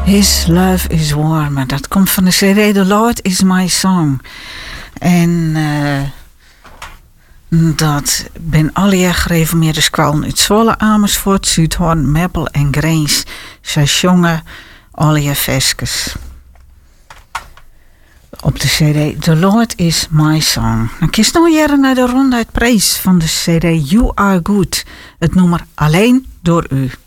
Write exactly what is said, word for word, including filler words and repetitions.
His Love is Warmer. Dat komt van de C D The Lord is My Song. En uh, dat ben alle gereformeerde squallen uit Zwolle, Amersfoort, Zuidhoorn, Meppel en Greens. Zij zongen alle versjes op de C D The Lord is My Song. Dan kies nou jaren naar de ronduit prijs van de C D You Are Good. Het nummer Alleen door U.